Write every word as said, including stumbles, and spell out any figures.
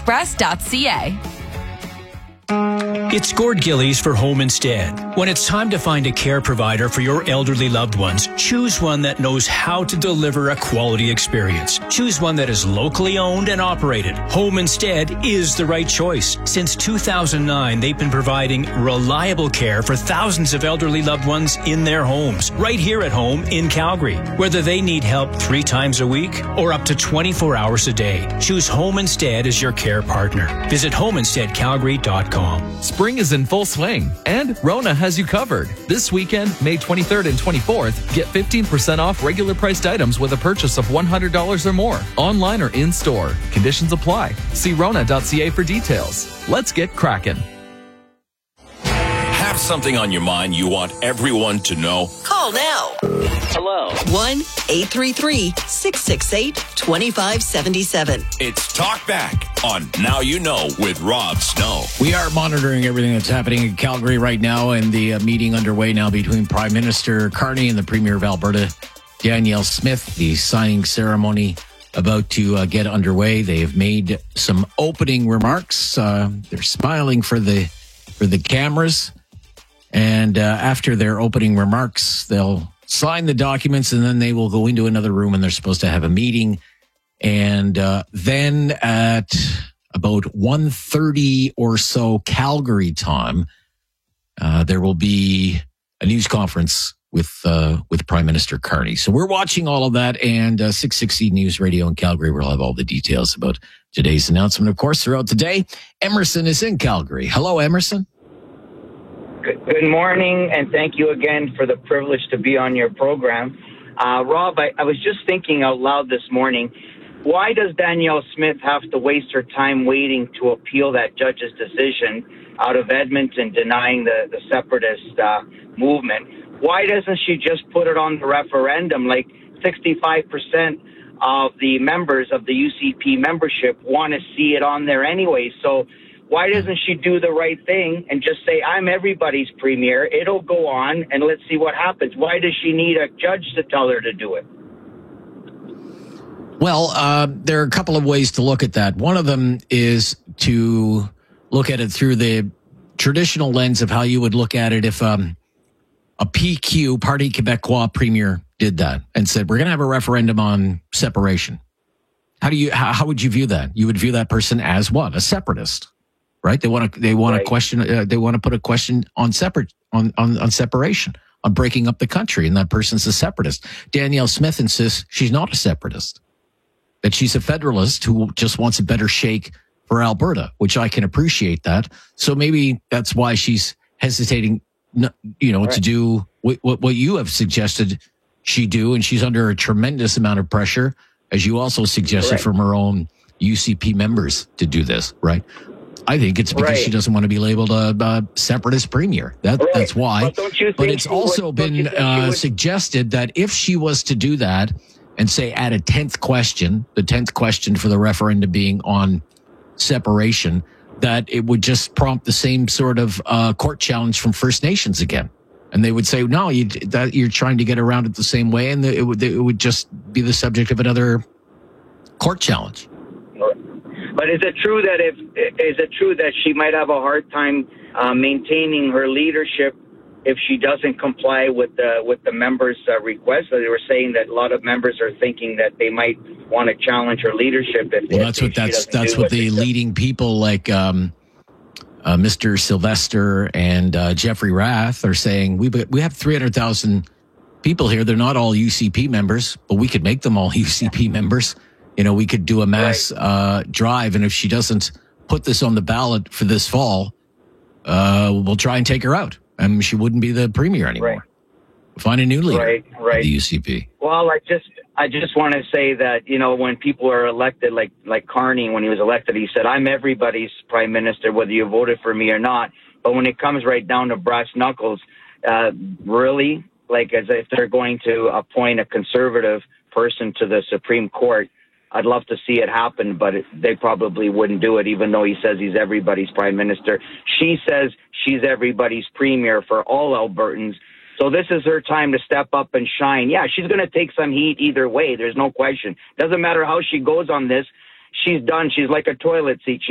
express dot c a. It's Gord Gillies for Home Instead. When it's time to find a care provider for your elderly loved ones, choose one that knows how to deliver a quality experience. Choose one that is locally owned and operated. Home Instead is the right choice. Since two thousand nine, they've been providing reliable care for thousands of elderly loved ones in their homes, right here at home in Calgary. Whether they need help three times a week or up to twenty-four hours a day, choose Home Instead as your care partner. Visit home instead calgary dot com. Spring is in full swing, and Rona has you covered. This weekend, May twenty-third and twenty-fourth, get fifteen percent off regular priced items with a purchase of one hundred dollars or more, online or in-store. Conditions apply. See rona dot c a for details. Let's get cracking. Have something on your mind you want everyone to know? Call now. Hello. one eight three three, six six eight, two five seven seven. It's Talk Back on Now You Know with Rob Snow. We are monitoring everything that's happening in Calgary right now, and the uh, meeting underway now between Prime Minister Carney and the Premier of Alberta, Danielle Smith. The signing ceremony about to uh, get underway. They have made some opening remarks. Uh, they're smiling for the for the cameras, and uh, after their opening remarks, they'll sign the documents, and then they will go into another room, and they're supposed to have a meeting. And uh, then at about one thirty or so Calgary time, uh, there will be a news conference with uh, with Prime Minister Carney. So we're watching all of that, and uh, six sixty News Radio in Calgary will have all the details about today's announcement. Of course, throughout the day, Emerson is in Calgary. Hello, Emerson. Good morning, and thank you again for the privilege to be on your program. Uh, Rob, I, I was just thinking out loud this morning, why does Danielle Smith have to waste her time waiting to appeal that judge's decision out of Edmonton denying the, the separatist uh, movement? Why doesn't she just put it on the referendum? Like sixty-five percent of the members of the U C P membership want to see it on there anyway, so why doesn't she do the right thing and just say, I'm everybody's premier, it'll go on, and let's see what happens? Why does she need a judge to tell her to do it? Well, uh, there are a couple of ways to look at that. One of them is to look at it through the traditional lens of how you would look at it if um, a P Q, Parti Québécois premier, did that and said, we're going to have a referendum on separation. How do you? How, how would you view that? You would view that person as what? A separatist. Right? They want to. They want right. to question. Uh, they want to put a question on separate on, on on separation, on breaking up the country, and that person's a separatist. Danielle Smith insists she's not a separatist, that she's a federalist who just wants a better shake for Alberta, which I can appreciate that. So maybe that's why she's hesitating, you know, right. to do what, what what you have suggested she do, and she's under a tremendous amount of pressure, as you also suggested, right. from her own U C P members to do this, right? I think it's because right. she doesn't want to be labeled a, a separatist premier. That, right. That's why. But, don't you but it's think also would, been uh, would... suggested that if she was to do that and say add a tenth question, the tenth question for the referendum being on separation, that it would just prompt the same sort of uh, court challenge from First Nations again. And they would say, no, you, that you're trying to get around it the same way, and it would, it would just be the subject of another court challenge. But is it true that if is it true that she might have a hard time uh, maintaining her leadership if she doesn't comply with the with the members' uh, request? So they were saying that a lot of members are thinking that they might want to challenge her leadership. If, well, if that's what that's that's what, what the leading people like um, uh, Mister Sylvester and uh, Jeffrey Rath are saying. We we have three hundred thousand people here. They're not all U C P members, but we could make them all U C P members. You know, we could do a mass right. uh, drive, and if she doesn't put this on the ballot for this fall, uh, we'll try and take her out. I mean, she wouldn't be the premier anymore. Right. Find a new leader. Right, right. Of the U C P. Well, I just, I just want to say that, you know, when people are elected, like, like Carney, when he was elected, he said, "I'm everybody's prime minister, whether you voted for me or not." But when it comes right down to brass knuckles, uh, really, like, as if they're going to appoint a conservative person to the Supreme Court, I'd love to see it happen, but it, they probably wouldn't do it, even though he says he's everybody's prime minister. She says she's everybody's premier for all Albertans. So this is her time to step up and shine. Yeah, she's going to take some heat either way. There's no question. Doesn't matter how she goes on this. She's done. She's like a toilet seat.